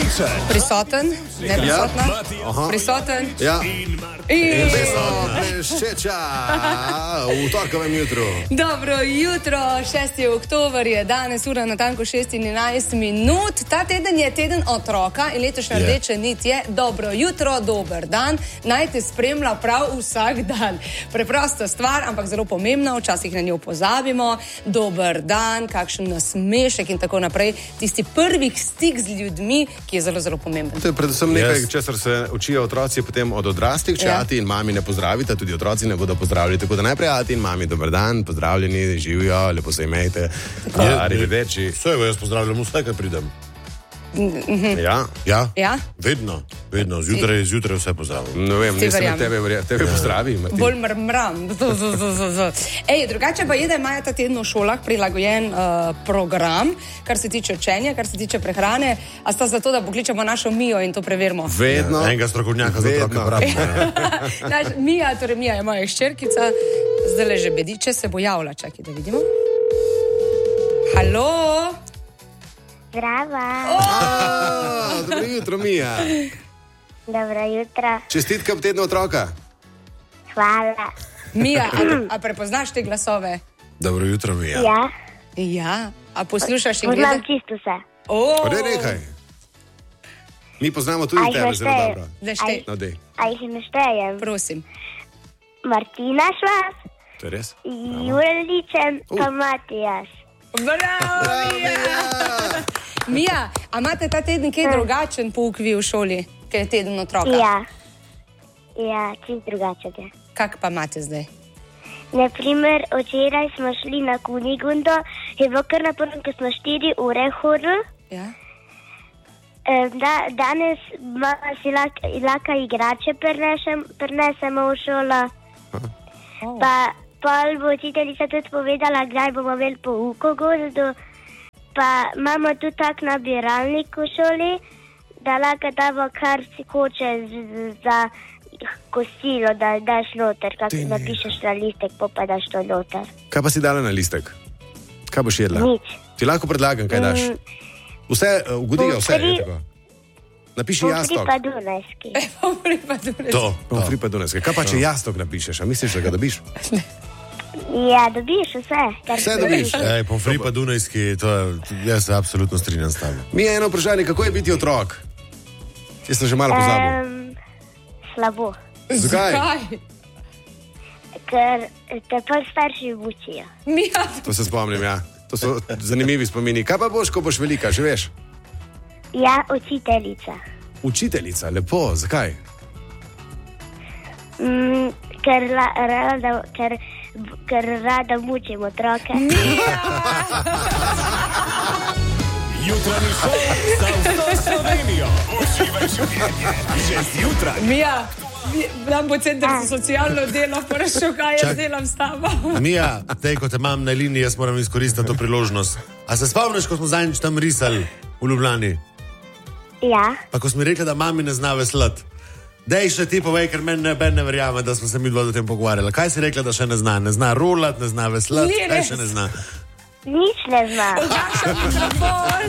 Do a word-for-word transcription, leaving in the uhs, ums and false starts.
Prisoten, ne prisotna. Ja. Prisoten. Ja. In... Pleščeča v torkovem jutru. Dobro jutro, šesti oktober je danes, ura na tanko šest in enajst minut. Ta teden je teden otroka in letošnja Je. rdeča nit je dobro jutro, dober dan. Naj te spremlja prav vsak dan. Preprosta stvar, ampak zelo pomembna, včasih na njo pozabimo. Dober dan, kakšen nasmešek in tako naprej. Tisti prvih stik z ljudmi, ki je zelo, zelo pomemben. To je predvsem nekaj, Yes. česar se učijo otroci potem od odraslih, če Ja. ati in mami ne pozdravite, tudi otroci ne bodo pozdravili. Tako da najprej ati in mami, dober dan, pozdravljeni, živijo, lepo se imejte. Arrivederci. Vse, jaz pozdravljam vse, kaj pridem. Ja, Ja? Ja? Vedno, vedno, zjutraj, zjutraj vse pozdravljam. ne vem, Ti nisem verjamem. tebe, verja- tebe pozdravi, Martin. Bolj mrmram. Z, z, z, z, z. Ej, drugače pa je, da imajo ta teden v šolah prilagojen uh, program, kar se tiče učenja, kar se tiče prehrane. A sta zato, da pokličemo našo Mijo in to preverimo? Vedno. Ja, enega strokovnjaka za Vedno. otroka pravim. Naš, Mija, torej Mija je moja hčerkica, zdaj le že bediče, se bo javila. Čakaj, da vidimo. Halo? Zdrava, A, dobro jutro, Mija. dobro jutro, Čestitke ob tednu otroka. hvala. Mija, a, a prepoznaš te glasove? Dobro jutro, Mija. Ja, Ja. A poslušaš in poznam gledaš? čisto vse. Oh, Pa ne nekaj. Mi poznamo tudi Aj, tebe zelo našteje. dobro. Da štej, No, dej. A jih ne štejem. prosim. Martina Švas, To je res? Jure Ličen, Uh. pa Matijas. Bravo, Mija! Mija, a imate ta teden kaj drugačen pouk vi v šoli, ker je teden otroka? Ja, ja, čim drugače je. Kak pa imate zdaj? Naprimer, včeraj smo šli na Kunigundo, je bilo kar naporno, ko smo štiri ure hodili. Ja? Eh, Da, danes mama si laka, laka igrače prinesem, prinesemo v šolo. Oh. Pa pol bo učiteljica tudi povedala, kdaj bomo imeli pouk v gozdu. Pa imamo tudi tak nabiralnik v šoli, da lahko damo kar si hoče z- z- za kosilo, da daš noter, Ti kako ne. napišeš na listek, pa pa daš to noter. Kaj pa si dala na listek? Kaj boš jedla? Nič. Ti lahko predlagam, kaj daš. Mm, Vse, uh, ugodijo vse, je Pomfri- tako. Napiši Pomfri jastok. pa dunajski. Pomfri pa tudi. To, Pomfri pa dunajske. Kaj pa če jastok napišeš, a misliš, da ga dobiš? Ja, dobiš vse. Kar Vse si dobiš. želiš. Ej, pomfri pa Dunajski, to je, jaz se absolutno strinjam s tabo. Mi je eno vprašanje, kako je biti otrok? Jaz sem že malo pozabil. Um, slabo, Zakaj? Zakaj? ker te pa starši učijo. Mija, To se spomnim, ja. To so zanimivi spomini. Kaj pa boš, ko boš velika, že veš? Ja, učiteljica. Učiteljica, lepo, zakaj? Mm, ker, la, rada, ker, ker rada mučim otroke. Jutranji šov za vso Slovenijo. Uživaj življenje. Že zjutraj. Mija, mi- nam bo center za socialno delo vprašal, kaj jaz Čak. delam s tabo. Mija, tej, ko te imam na liniji, jaz moram izkoristiti to priložnost. A se spomniš, ko smo zadnjič tam risali v Ljubljani? Ja, Pa ko smo mi rekli, da mami ne zna veslati. Dej še ti povej, ker meni ne, ben ne verjame, da smo se mi dva o tem pogovarjali. Kaj si rekla, da še ne zna? Ne zna rolati, ne zna veslati, Ni kaj res. še ne zna? nič ne znam. Vprašam mikrofon.